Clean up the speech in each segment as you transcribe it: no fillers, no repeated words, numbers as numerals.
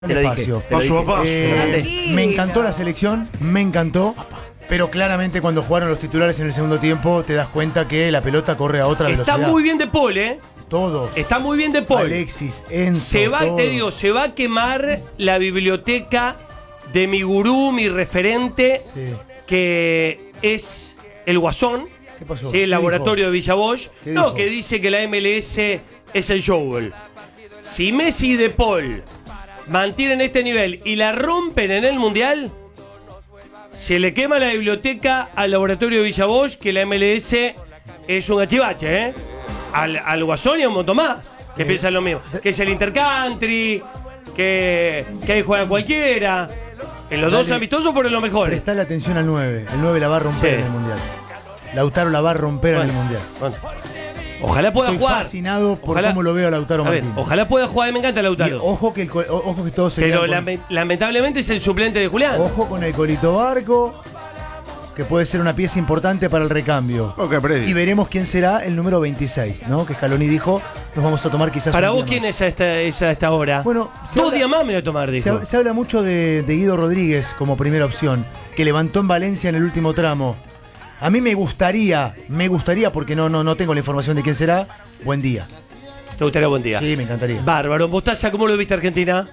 Te lo dije. Paso a paso. Me encantó la selección, me encantó. Pero claramente cuando jugaron los titulares en el segundo tiempo te das cuenta que la pelota corre a otra velocidad. Está muy bien De Paul, ¿eh? Todos. Está muy bien De Paul. Alexis, Enzo, se va, todos. te digo, se va a quemar la biblioteca de mi gurú, mi referente, Sí. que es el Guasón. ¿Qué pasó? Sí, el ¿Qué laboratorio dijo? de Villa Bosch. ¿Qué No, dijo? que dice que la MLS es el Joel. Si Messi y De Paul mantienen este nivel y la rompen en el Mundial, se le quema la biblioteca al laboratorio de Villa Bosch, que la MLS es un achivache, ¿eh? Al Guasón y a un montón más que piensan lo mismo. Que es el Intercountry, que ahí juega cualquiera. En los Dale. dos amistosos fueron los mejores. Prestale atención al 9. El 9 la va a romper Sí. en el Mundial. Lautaro la va a romper en el Bueno, Mundial. bueno. Ojalá pueda Estoy jugar. fascinado por Ojalá- cómo lo veo a Lautaro A ver, Martínez. ojalá pueda jugar, me encanta Y Lautaro. ojo que, ojo que todos se Pero quedan con- lamentablemente es el suplente de Julián. Ojo con el Colito Barco, que puede ser una pieza importante para el recambio. Ok, Freddy. Y veremos quién será el número 26, ¿no? Que Scaloni dijo, nos vamos a tomar quizás Para un vos, día ¿quién más. es a esta hora? Bueno, se 2 habla- días más me voy a tomar, dijo. Se habla mucho de Guido Rodríguez como primera opción, que levantó en Valencia en el último tramo. A mí me gustaría, porque no tengo la información de quién será. Buen día. ¿Te gustaría buen día? Sí, me encantaría. Bárbaro. Mostaza, ¿cómo lo viste, Argentina?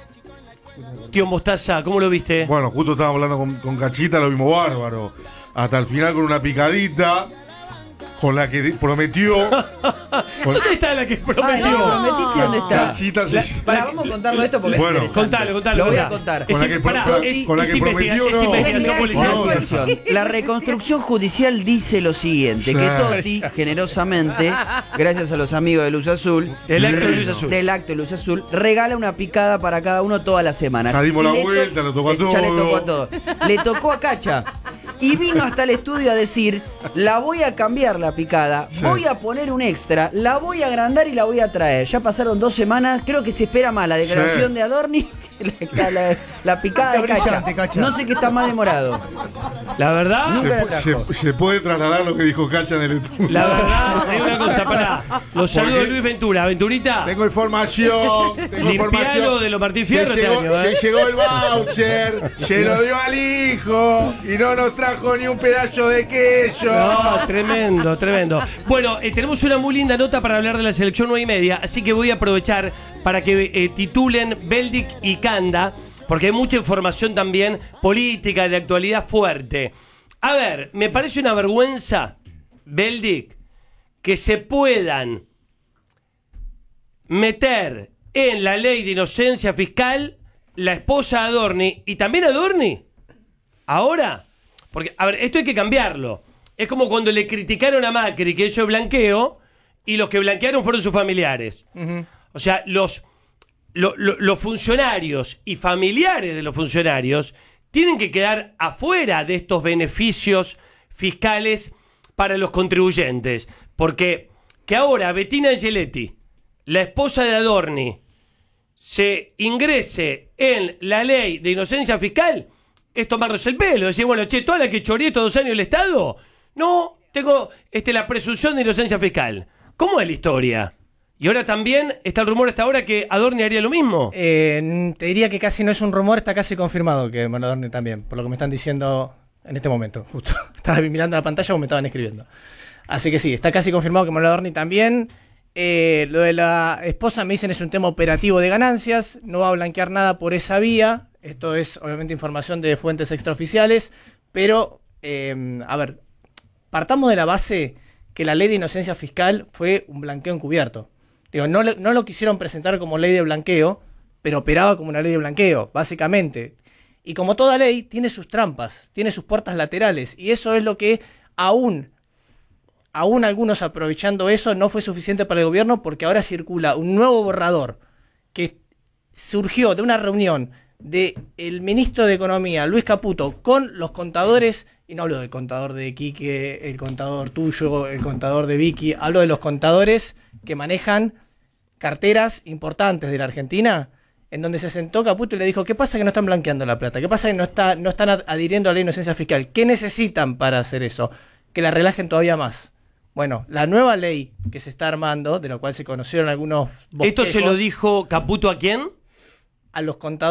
Tío Mostaza, ¿cómo lo viste? Bueno, justo estábamos hablando con Cachita, lo vimos bárbaro. Hasta el final con una picadita, con la que prometió. con- ¿Dónde está la que Ay, prometió? no, prometiste dónde está. Cachita se- Para, vamos a contarlo esto porque Bueno. es interesante. Contalo. Lo voy a contá. contar. Es, Con la que pará, pro- es, con la es que prometió, es no. investigación Es policial. investigación. La reconstrucción judicial dice lo siguiente, Sí. que Totti, generosamente, gracias a los amigos de Luz Azul, Del acto de Luz Azul. del acto de Luz Azul, regala una picada para cada uno todas las semanas. Ya dimos Y la le to- vuelta, le tocó a Ya le todo. tocó a todo. Le tocó a Cacha. Y vino hasta el estudio a decir, la voy a cambiar la picada, Sí. voy a poner un extra, la voy a agrandar y la voy a traer. Ya pasaron 2 semanas, creo que se espera más la declaración Sí. de Adorni que la picada de Está Cacha. brillante, Cacha. No sé qué está más demorado. La verdad, Nunca la se, trajo. se puede trasladar lo que dijo Cacha en el estudio. la verdad, hay una cosa, pará. Los saludos qué? de Luis Ventura. Venturita, Tengo información. limpialo de los Martín Fierro este año, ¿eh? Se llegó el voucher, se lo dio al hijo y no nos trajo ni un pedazo de queso. No, tremendo. Bueno, tenemos una muy linda nota para hablar de la selección 9:30, así que voy a aprovechar para que titulen Beldic y Canda, porque hay mucha información también política, de actualidad fuerte. A ver, me parece una vergüenza, Beldic, que se puedan meter en la ley de inocencia fiscal la esposa de Adorni y también Adorni. Ahora, porque, a ver, esto hay que cambiarlo. Es como cuando le criticaron a Macri que hizo blanqueo y los que blanquearon fueron sus familiares. O sea, los funcionarios y familiares de los funcionarios tienen que quedar afuera de estos beneficios fiscales para los contribuyentes. Porque que ahora Bettina Angeletti, la esposa de Adorni, se ingrese en la ley de inocencia fiscal es tomarnos el pelo. Decir, bueno, che, toda la que choreé estos 2 años el Estado, no, tengo la presunción de inocencia fiscal. ¿Cómo es la historia? Y ahora también está el rumor hasta ahora que Adorni haría lo mismo. Te diría que casi no es un rumor, está casi confirmado que Adorni también, por lo que me están diciendo en este momento, justo. Estaba mirando la pantalla o me estaban escribiendo. Así que sí, está casi confirmado que Adorni también. Lo de la esposa me dicen es un tema operativo de ganancias, no va a blanquear nada por esa vía. Esto es obviamente información de fuentes extraoficiales, pero a ver, partamos de la base que la ley de inocencia fiscal fue un blanqueo encubierto. Digo, no lo quisieron presentar como ley de blanqueo, pero operaba como una ley de blanqueo, básicamente. Y como toda ley, tiene sus trampas, tiene sus puertas laterales, y eso es lo que aún algunos aprovechando eso no fue suficiente para el gobierno, porque ahora circula un nuevo borrador que surgió de una reunión del ministro de Economía, Luis Caputo, con los contadores, y no hablo del contador de Quique, el contador tuyo, el contador de Vicky, hablo de los contadores que manejan carteras importantes de la Argentina, en donde se sentó Caputo y le dijo, ¿qué pasa que no están blanqueando la plata? ¿Qué pasa que no están adhiriendo a la ley de inocencia fiscal? ¿Qué necesitan para hacer eso? Que la relajen todavía más. Bueno, la nueva ley que se está armando, de la cual se conocieron algunos bosquejos. ¿Esto se lo dijo Caputo a quién? a los contadores